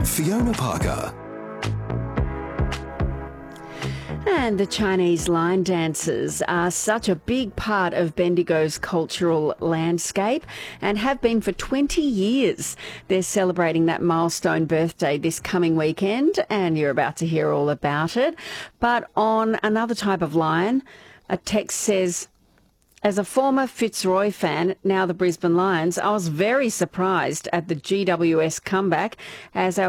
Fiona Parker. And the Chinese line dances are such a big part of Bendigo's cultural landscape and have been for 20 years. They're celebrating that milestone birthday this coming weekend, and you're about to hear all about it. But on another type of line, a text says, as a former Fitzroy fan, now the Brisbane Lions, I was very surprised at the GWS comeback as our